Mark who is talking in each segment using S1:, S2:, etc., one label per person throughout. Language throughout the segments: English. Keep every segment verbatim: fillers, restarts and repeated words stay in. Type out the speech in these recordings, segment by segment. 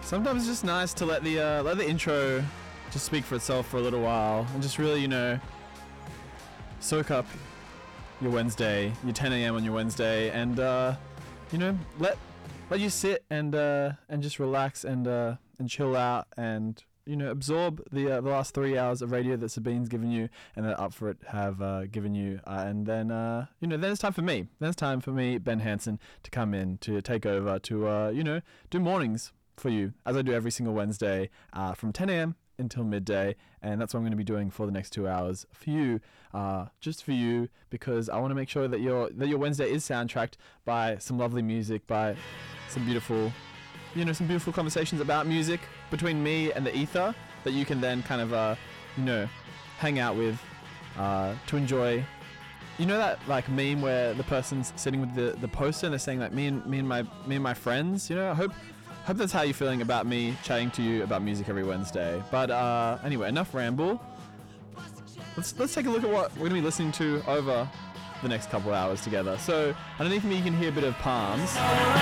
S1: Sometimes it's just nice to let the uh, let the intro just speak for itself for a little while and just really, you know, soak up your Wednesday, your ten a.m. on your Wednesday, and uh, you know, let let you sit and uh, and just relax and uh, and chill out and, you know, absorb the uh, the last three hours of radio that Sabine's given you and that Up For It have uh, given you, uh, and then uh, you know, then it's time for me. Then it's time for me, Ben Hansen, to come in to take over to uh, you know, do mornings for you as I do every single Wednesday uh, from ten a.m. until midday, and that's what I'm going to be doing for the next two hours for you, uh, just for you, because I want to make sure that your that your Wednesday is soundtracked by some lovely music, by some beautiful, you know, some beautiful conversations about music between me and the ether that you can then kind of, uh, you know, hang out with, uh, to enjoy. You know that like meme where the person's sitting with the, the poster and they're saying like me and me and my me and my friends. You know, I hope hope that's how you're feeling about me chatting to you about music every Wednesday. But uh, anyway, enough ramble. Let's let's take a look at what we're gonna be listening to over the next couple hours together. So underneath me you can hear a bit of Palms.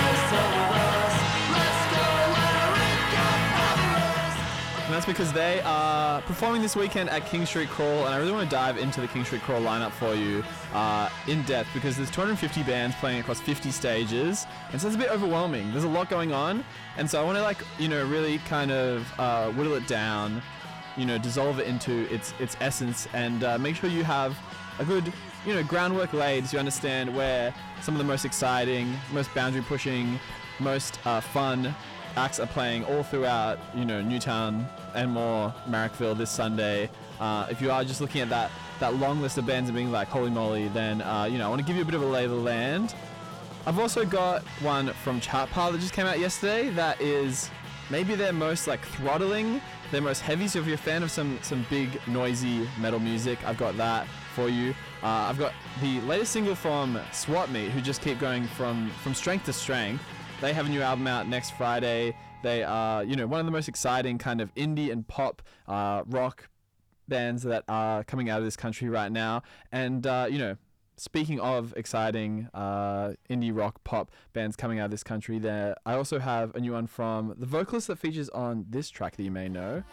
S1: And that's because they are performing this weekend at King Street Crawl, and I really want to dive into the King Street Crawl lineup for you uh, in depth, because there's two hundred fifty bands playing across fifty stages, and so it's a bit overwhelming. There's a lot going on, and so I want to, like, you know, really kind of uh, whittle it down, you know, dissolve it into its its essence, and uh, make sure you have a good, you know, groundwork laid so you understand where some of the most exciting, most boundary pushing, most uh, fun acts are playing all throughout, you know, Newtown and more, Marrickville this Sunday. Uh, if you are just looking at that that long list of bands and being like, holy moly, then, uh, you know, I want to give you a bit of a lay of the land. I've also got one from Chartpile that just came out yesterday that is maybe their most, like, throttling, their most heavy. So if you're a fan of some, some big, noisy metal music, I've got that for you. Uh, I've got the latest single from Swap Meet, who just keep going from, from strength to strength. They have a new album out next Friday. They are, you know, one of the most exciting kind of indie and pop uh, rock bands that are coming out of this country right now. And, uh, you know, speaking of exciting uh, indie rock pop bands coming out of this country, there I also have a new one from the vocalist that features on this track that you may know.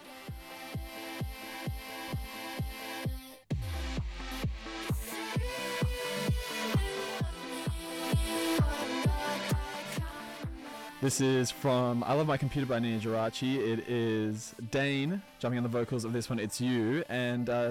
S1: This is from I Love My Computer by Nina Geraci. It is Dane jumping on the vocals of this one, It's You. And uh,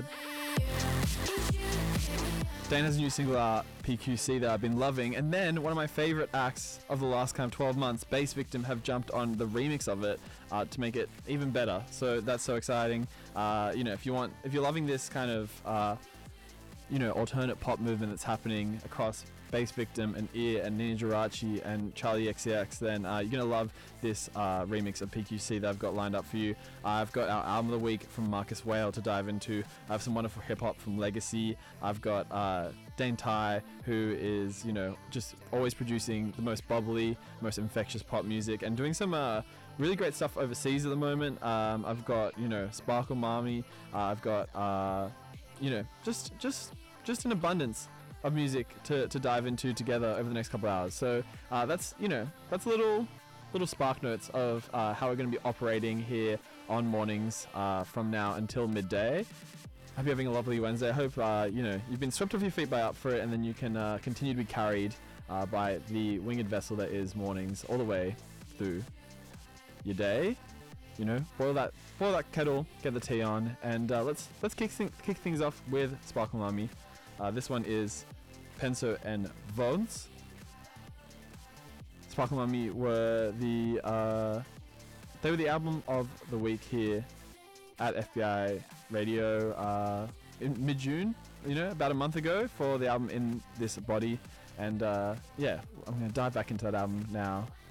S1: Dane has a new single out, P Q C, that I've been loving. And then one of my favorite acts of the last kind of twelve months, Bass Victim, have jumped on the remix of it uh, to make it even better. So that's so exciting. Uh, you know, if you want, if you're loving this kind of, uh, you know, alternate pop movement that's happening across Bass Victim and Ear and Nina Geraci and Charlie X C X, then uh, you're going to love this uh, remix of P Q C that I've got lined up for you. Uh, I've got our album of the week from Marcus Whale to dive into. I have some wonderful hip-hop from Legacy. I've got uh, Dane Tai, who is, you know, just always producing the most bubbly, most infectious pop music and doing some uh, really great stuff overseas at the moment. Um, I've got, you know, Sparkle Mami. Uh, I've got, uh, you know, just, just, just an abundance of music to, to dive into together over the next couple hours. So uh, that's, you know, that's little little spark notes of uh, how we're going to be operating here on mornings uh, from now until midday. I hope you're having a lovely Wednesday. I hope uh, you know, you've been swept off your feet by Up For It, and then you can uh, continue to be carried uh, by the winged vessel that is mornings all the way through your day. You know, boil that boil that kettle, get the tea on, and uh, let's let's kick th- kick things off with Sparkle Mami. Uh, this one is Penso and Vons. Sparkle Mami were the uh, they were the album of the week here at F B I Radio uh, in mid-June. You know, about a month ago for the album In This Body, and uh, yeah, I'm gonna dive back into that album now